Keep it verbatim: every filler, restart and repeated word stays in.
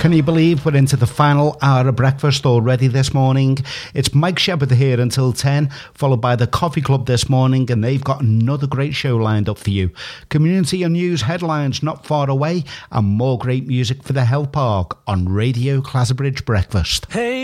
Can you believe we're into the final hour of breakfast already this morning? It's Mike Shepherd here until ten, followed by the Coffee Club this morning, and they've got another great show lined up for you. Community and news headlines not far away, and more great music for the Health Park on Radio Clatterbridge Breakfast. Hey.